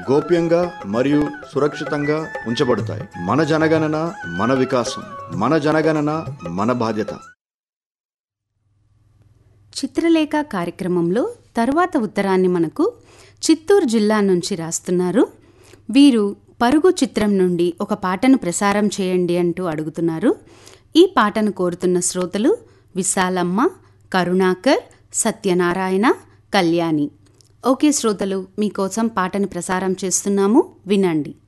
గోప్యంగా మరియు సురక్షితంగా ఉంచబడతాయి. మన జనగణన మన వికాసం, మన జనగణన మన బాధ్యత. చిత్రలేఖ కార్యక్రమంలో తరువాత ఉత్తరాన్ని మనకు చిత్తూరు జిల్లా నుంచి రాస్తున్నారు. వీరు పరుగు చిత్రం నుండి ఒక పాటను ప్రసారం చేయండి అంటూ అడుగుతున్నారు. ఈ పాటను కోరుతున్న శ్రోతలు విశాలమ్మ, కరుణాకర్, సత్యనారాయణ, కళ్యాణి. ఓకే శ్రోతలు, మీకోసం పాటను ప్రసారం చేస్తున్నాము, వినండి.